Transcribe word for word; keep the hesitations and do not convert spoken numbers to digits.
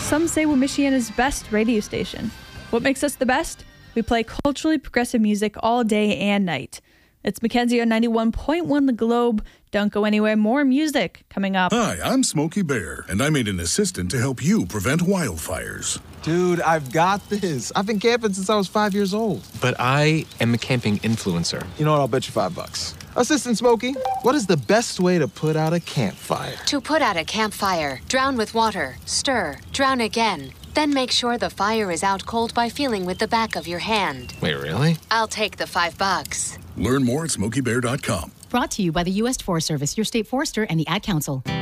Some say we're Michiana's best radio station. What makes us the best? We play culturally progressive music all day and night. It's Mackenzie on ninety-one point one The Globe. Don't go anywhere. More music coming up. Hi, I'm Smokey Bear, and I made an assistant to help you prevent wildfires. Dude, I've got this. I've been camping since I was five years old. But I am a camping influencer. You know what? I'll bet you five bucks. Assistant Smokey, what is the best way to put out a campfire? To put out a campfire, drown with water, stir, drown again. Then make sure the fire is out cold by feeling with the back of your hand. Wait, really? I'll take the five bucks. Learn more at smokey bear dot com. Brought to you by the U S Forest Service, your state forester, and the Ad Council.